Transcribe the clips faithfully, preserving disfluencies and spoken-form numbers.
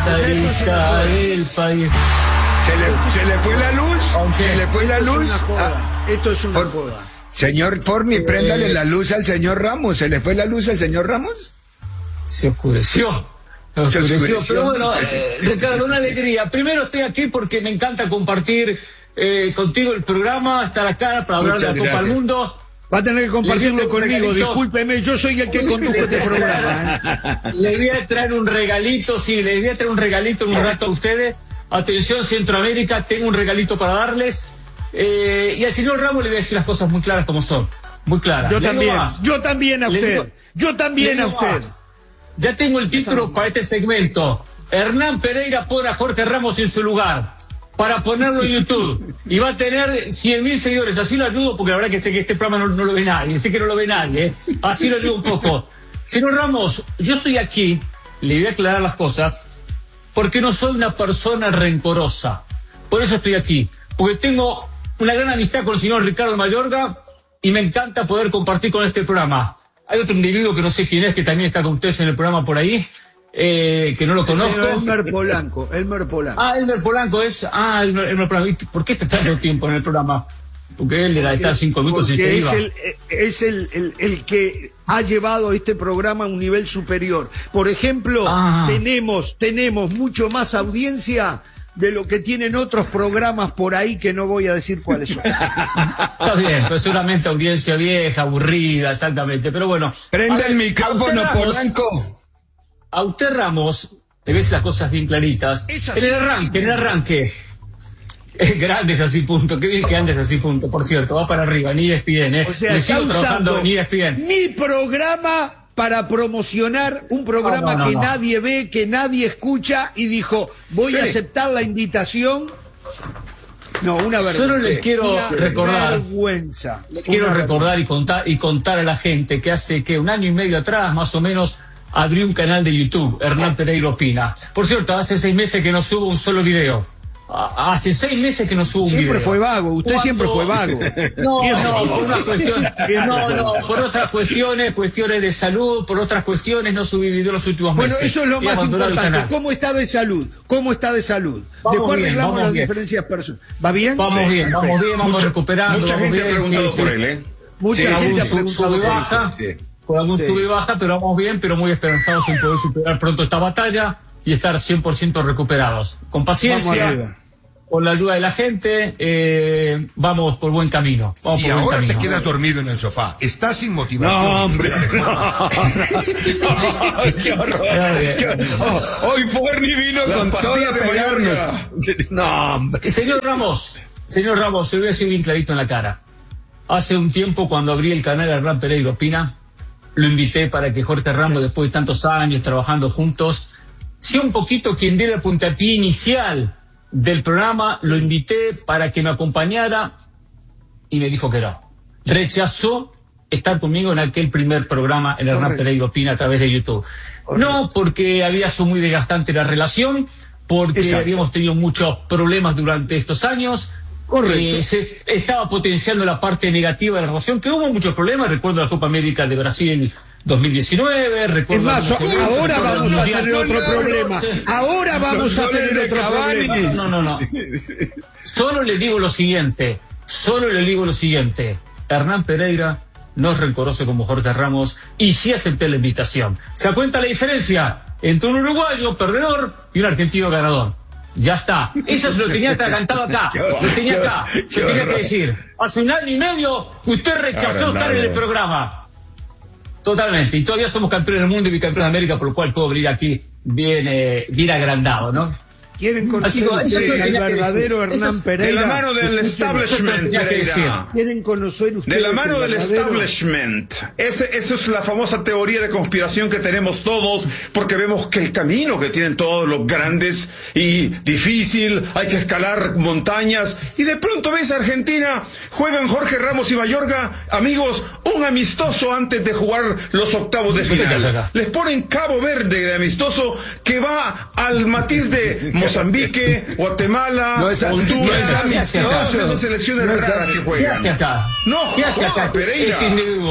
estadista del país. ¿Se le, ¿Se le fue la luz? Aunque ¿Se le fue la Esto luz? es una joda. Ah, Esto es una por- joda. Señor Forni, Eh, préndale la luz al señor Ramos. ¿Se le fue la luz al señor Ramos? Se oscureció. Se oscureció. oscureció. Pero bueno, eh, Ricardo, una alegría. Primero estoy aquí porque me encanta compartir eh, contigo el programa, estar acá para hablar Muchas de la Copa gracias. del Mundo. Va a tener que compartirlo Le voy a traer un conmigo, regalito. discúlpeme, yo soy el que condujo este programa. ¿eh? Le voy a traer un regalito, sí, le voy a traer un regalito en un rato a ustedes. Atención, Centroamérica, tengo un regalito para darles. Eh, y al señor Ramos le voy a decir las cosas muy claras como son. Muy claras. Yo Le digo también, más. yo también a Le usted, digo- yo también Le a digo usted. más. Ya tengo el título para este segmento. Hernán Pereira pone a Jorge Ramos en su lugar para ponerlo en YouTube. Y va a tener cien mil seguidores. Así lo ayudo porque la verdad que este, que este programa no, no lo ve nadie. Sé que no lo ve nadie. ¿eh? Así lo ayudo un poco. Señor Ramos, yo estoy aquí, le voy a aclarar las cosas, porque no soy una persona rencorosa. Por eso estoy aquí. Porque tengo una gran amistad con el señor Ricardo Mayorga y me encanta poder compartir con este programa. Hay otro individuo que no sé quién es, que también está con ustedes en el programa por ahí, eh, que no lo El señor conozco. Elmer Polanco, Elmer Polanco. Ah, Elmer Polanco es... Ah, Elmer, Elmer Polanco. ¿Y ¿Por qué está tanto tiempo en el programa? Porque él era de estar cinco minutos y Porque se es iba. el, es el, el, el que ha llevado este programa a un nivel superior. Por ejemplo, Ah. tenemos, tenemos mucho más audiencia de lo que tienen otros programas por ahí que no voy a decir cuáles son. Está bien, pues seguramente audiencia vieja, aburrida, exactamente. Pero bueno. a Prende ver, el a micrófono, usted, Ramos, Polanco. A usted, Ramos, te ves las cosas bien claritas. Es En así. el arranque, en el arranque. Es grandes así, punto. Qué bien que andes así, punto. Por cierto, va para arriba, ni E S P N, ¿eh? O sea, Le está sigo trabajando usando en E S P N. mi programa para promocionar un programa No, no, no, que no. nadie ve, que nadie escucha, y dijo, voy a Sí. aceptar la invitación. No, una vergüenza. Solo les quiero Una recordar. vergüenza. Le quiero Una recordar y contar y contar a la gente que hace que un año y medio atrás, más o menos, abrí un canal de YouTube, Hernán Pereira Opina. Por cierto, hace seis meses que no subo un solo video. A- Hace seis meses que no subo un video. Siempre fue vago, usted ¿Cuándo? siempre fue vago. No, no, por una cuestión, Siempre no, fue no, vago. por otras cuestiones, cuestiones de salud, por otras cuestiones no subí video los últimos Bueno, meses. eso es lo He más abandonado el importante. canal. ¿Cómo está de salud? ¿Cómo está de salud? Vamos Después bien, arreglamos vamos las bien. diferencias personales. ¿Va bien? Vamos Sí, bien, vamos bien, vamos Mucha- recuperando. Mucha vamos gente bien, ha preguntado sí, por sí. él, ¿eh? Mucha Sí, gente ha Sub- preguntado sube por baja, Sí. con algún Sí. sube y baja, pero vamos bien, pero muy esperanzados en poder superar pronto esta batalla y estar cien por ciento recuperados. Con Vamos paciencia, arriba. con la ayuda de la gente, eh, vamos por buen camino. Vamos Si por buen ahora te camino. quedas dormido en el sofá, estás sin motivación. No, hombre. Ay, qué horror. Qué- oh, hoy Forni vino Las con todo pastillas a de pegarnos. Mallorca. No, hombre. Señor Ramos, señor Ramos, se lo voy a decir bien clarito en la cara. Hace un tiempo, cuando abrí el canal Hernán Pereira Opina, lo invité para que Jorge Ramos, después de tantos años trabajando juntos, sea un poquito quien diera el puntapié inicial del programa. Lo invité para que me acompañara y me dijo que no. Rechazó estar conmigo en aquel primer programa, en Hernán Correcto. Pereira Opina, a través de YouTube. No porque había sido muy desgastante la relación, porque Exacto. habíamos tenido muchos problemas durante estos años. Correcto. Eh, se estaba potenciando la parte negativa de la relación, que hubo muchos problemas. Recuerdo la Copa América de Brasil dos mil diecinueve, Es recuerdo más, algunos eventos, ahora recuerdo vamos el a Mundial. tener otro problema. Sí. Ahora vamos a Los goles tener de otro Cavani. problema. No, no, no. Solo le digo lo siguiente, solo le digo lo siguiente. Hernán Pereira no es rencoroso como Jorge Ramos y sí acepté la invitación. ¿Se da cuenta la diferencia entre un uruguayo perdedor y un argentino ganador? Ya está. Eso se lo tenía cantado acá. Lo tenía acá. Se tenía que decir. Hace un año y medio que usted rechazó Ahora, estar en el nada. programa. Totalmente. Y todavía somos campeones del mundo y bicampeones de América, por lo cual puedo venir aquí bien, eh, bien agrandado, ¿no? ¿Quieren Así conocer que eso ustedes al tenía que verdadero decir. Hernán Eso- Pereira? De la mano del Escúchenme. establishment, tenía que decir. Pereira. ¿Quieren conocer ustedes De la mano el del verdadero? establishment. Ese, esa es la famosa teoría de conspiración que tenemos todos, porque vemos que el camino que tienen todos los grandes y difícil, hay que escalar montañas, y de pronto ves a Argentina, juegan Jorge Ramos y Mayorga, amigos, un amistoso antes de jugar los octavos de No te quedas final. acá. Les ponen Cabo Verde de amistoso que va al matiz de Mozambique, Guatemala, No es- Honduras, no es amistoso. todas esas selecciones No es raras que amistoso. ¿Qué juegan. hace acá? No, ¿Qué hace joda, acá? Pereira. Este individuo.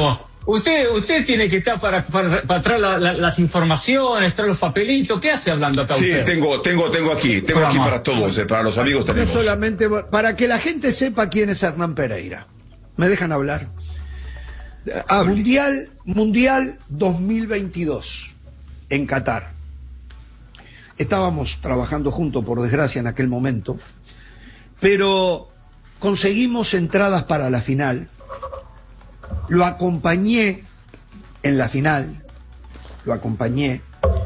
usted, usted tiene que estar para, para, para traer la, la, las informaciones, traer los papelitos. ¿Qué hace hablando acá Sí, usted? tengo, tengo, tengo aquí, tengo aquí para todos, eh, para los amigos No tenemos. solamente para que la gente sepa quién es Hernán Pereira. ¿Me dejan hablar? Hable. Mundial, Mundial dos mil veintidós en Qatar. Estábamos trabajando juntos, por desgracia, en aquel momento, pero conseguimos entradas para la final. Lo acompañé en la final, lo acompañé,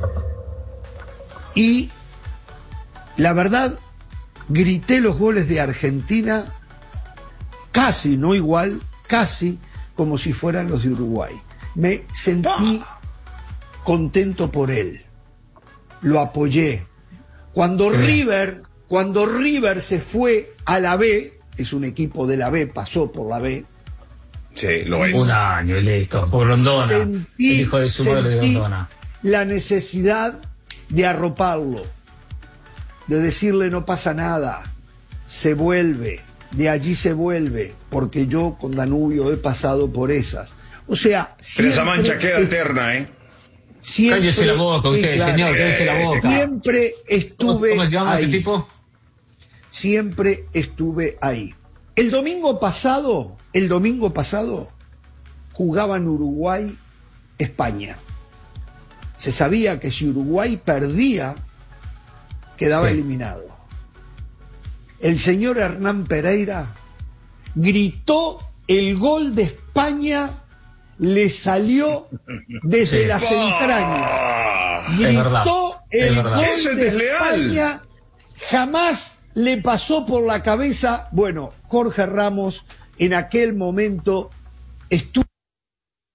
y la verdad, grité los goles de Argentina casi, no igual, casi como si fueran los de Uruguay. Me sentí contento por él, lo apoyé. Cuando River, cuando River se fue a la B, es un equipo de la B, pasó por la B. Sí, lo es. Un año y listo, por Rondona. Sentí, El hijo de su madre de sentí Rondona. la necesidad de arroparlo, de decirle no pasa nada, se vuelve, de allí se vuelve, porque yo con Danubio he pasado por esas. O sea, Pero esa siempre mancha queda es- eterna, ¿eh? siempre- Cállese la boca sí, usted, claro. señor, cállese la boca. Siempre ¿Cómo, estuve cómo se llama ahí. ese tipo? Siempre estuve ahí. El domingo pasado, el domingo pasado, jugaban Uruguay, España. Se sabía que si Uruguay perdía, quedaba Sí. eliminado. El señor Hernán Pereira gritó el gol de España, le salió desde Sí. las entrañas. Ah, Es verdad, Gritó es el verdad. gol Eso es de desleal. España, jamás le pasó por la cabeza. Bueno, Jorge Ramos en aquel momento estuvo